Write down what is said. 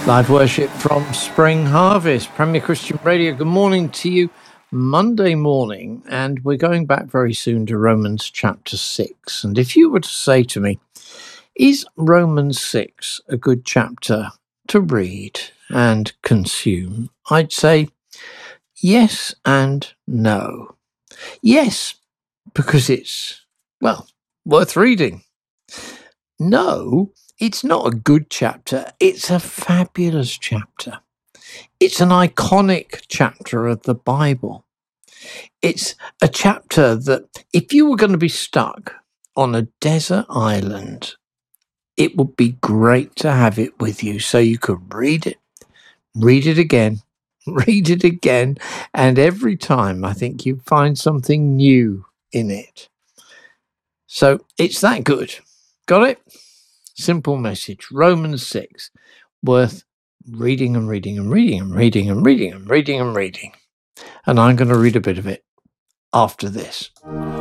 Live worship from Spring Harvest, Premier Christian Radio. Good morning to you, Monday morning, and we're going back very soon to Romans chapter 6. And if you were to say to me, is Romans 6 a good chapter to read and consume? I'd say yes and no. Yes, because it's, well, worth reading. No, it's not a good chapter. It's a fabulous chapter. It's an iconic chapter of the Bible. It's a chapter that if you were going to be stuck on a desert island, it would be great to have it with you so you could read it again, read it again, and every time I think you find something new in it. So it's that good. Got it? Simple message. Romans 6, worth reading and reading and reading and reading and reading and reading and reading. And I'm going to read a bit of it after this.